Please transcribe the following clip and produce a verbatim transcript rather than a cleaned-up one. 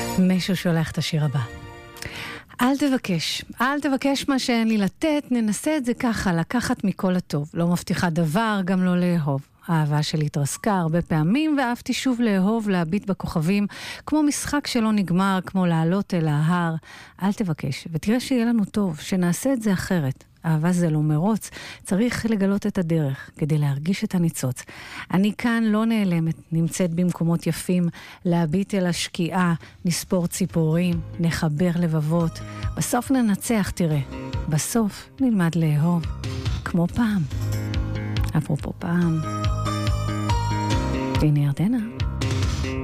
מישהו שולח את השיר הבא. אל תבקש, אל תבקש מה שאין לי לתת, ננסה את זה ככה, לקחת מכל הטוב. לא מבטיחה דבר, גם לא לאהוב. האהבה שלי התרסקה הרבה פעמים, ואהבתי שוב לאהוב, להביט בכוכבים, כמו משחק שלא נגמר, כמו לעלות אל ההר. אל תבקש, ותראה שיהיה לנו טוב, שנעשה את זה אחרת. אהבה זה לא מרוץ, צריך לגלות את הדרך, כדי להרגיש את הניצוץ. אני כאן לא נעלמת, נמצאת במקומות יפים, להביט אל השקיעה, נספור ציפורים, נחבר לבבות. בסוף ננצח, תראה. בסוף נלמד לאהוב, כמו פעם. אפרופו פעם. הנה ירדנה.